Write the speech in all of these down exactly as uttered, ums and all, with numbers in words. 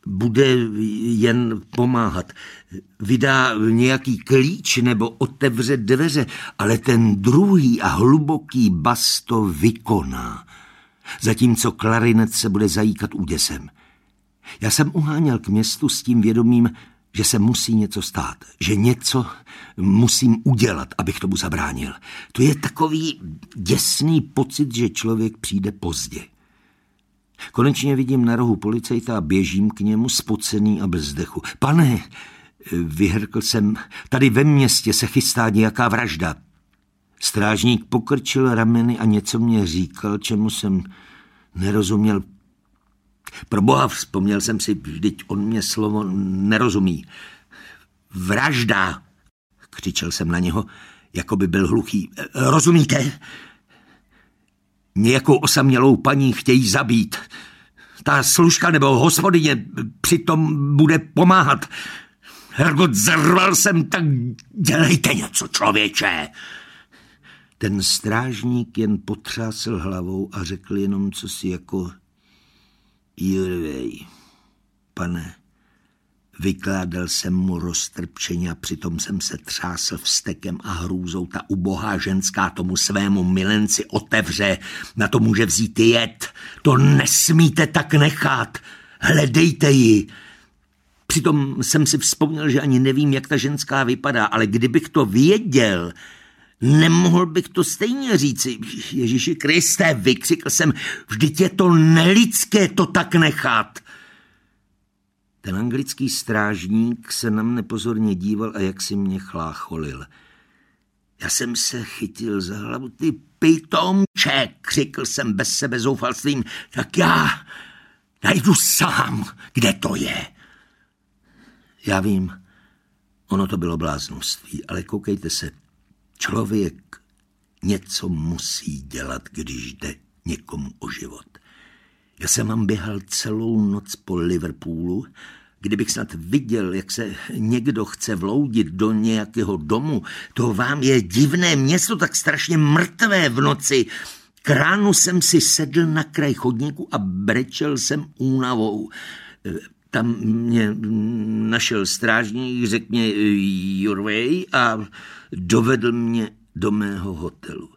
bude jen pomáhat. Vydá nějaký klíč nebo otevře dveře, ale ten druhý a hluboký bas to vykoná. Zatímco klarinet se bude zajíkat úděsem. Já jsem uháněl k městu s tím vědomím, že se musí něco stát, že něco musím udělat, abych tomu zabránil. To je takový děsný pocit, že člověk přijde pozdě. Konečně vidím na rohu policajta a běžím k němu spocený a bez dechu. Pane, vyhrkl jsem, tady ve městě se chystá nějaká vražda. Strážník pokrčil rameny a něco mě říkal, čemu jsem nerozuměl. Proboha, vzpomněl jsem si, vždyť on mě slovo nerozumí. Vražda, křičel jsem na něho, jako by byl hluchý. Rozumíte? Nějakou osamělou paní chtějí zabít. Ta služka nebo hospodyně přitom bude pomáhat. Hergot, zerval jsem, tak dělejte něco, člověče. Ten strážník jen potřásl hlavou a řekl jenom cosi jako Jurvej, pane, vykládal jsem mu roztrpčeně a přitom jsem se třásl vztekem a hrůzou. Ta ubohá ženská tomu svému milenci otevře, na to může vzít jed. To nesmíte tak nechat. Hledejte ji. Přitom jsem si vzpomněl, že ani nevím, jak ta ženská vypadá, ale kdybych to věděl, nemohl bych to stejně říci. Ježíši Kriste, vykřikl jsem, vždyť je to nelidské to tak nechat. Ten anglický strážník se na mne pozorně díval a jak si mě chlácholil. Já jsem se chytil za hlavu. Ty pitomče, křikl jsem bez sebe zoufalstvím, tak já najdu sám, kde to je. Já vím, ono to bylo bláznoství, ale koukejte se, člověk něco musí dělat, když jde někomu o život. Já jsem vám běhal celou noc po Liverpoolu. Kdybych snad viděl, jak se někdo chce vloudit do nějakého domu, to vám je divné město, tak strašně mrtvé v noci. K ránu jsem si sedl na kraj chodníku a brečel jsem únavou. Tam mě našel strážník, řekl mě your way a dovedl mě do mého hotelu.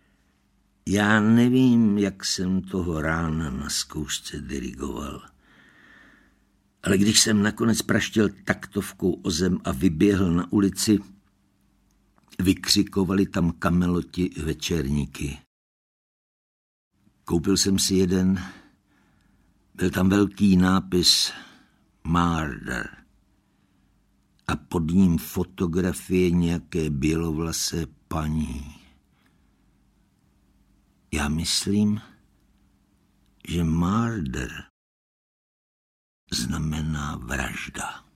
Já nevím, jak jsem toho rána na zkoušce dirigoval, ale když jsem nakonec praštěl taktovkou o zem a vyběhl na ulici, vykřikovali tam kameloti večerníky. Koupil jsem si jeden, byl tam velký nápis Murder a pod ním fotografie nějaké bělovlasé paní. Já myslím, že murder znamená vražda.